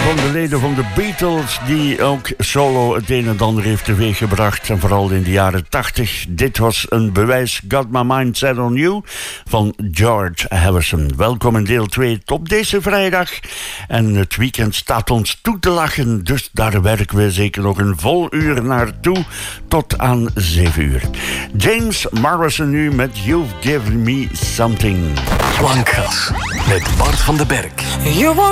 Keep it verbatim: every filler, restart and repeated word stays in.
van de leden van de Beatles, die ook solo het een en ander heeft teweeggebracht. En vooral in de jaren tachtig. Dit was een bewijs, Got My Mind Set On You, van George Harrison. Welkom in deel twee op deze vrijdag. En het weekend staat ons toe te lachen, dus daar werken we zeker nog een vol uur naartoe, tot aan zeven uur. James Morrison nu met You've Given Me Something. Klankgas met Bart van den Berg.